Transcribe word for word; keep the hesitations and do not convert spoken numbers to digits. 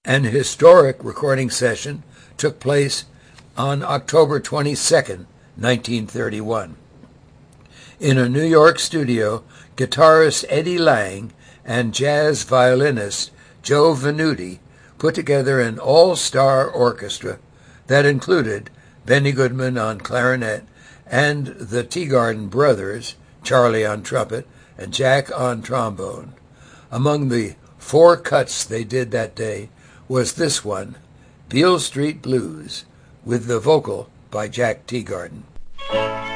An historic recording session took place on October twenty-second, nineteen thirty-one. In a New York studio, guitarist Eddie Lang and jazz violinist Joe Venuti put together an all-star orchestra that included Benny Goodman on clarinet and the Teagarden brothers, Charlie on trumpet and Jack on trombone. Among the four cuts they did that day was this one, Beale Street Blues, with the vocal by Jack Teagarden.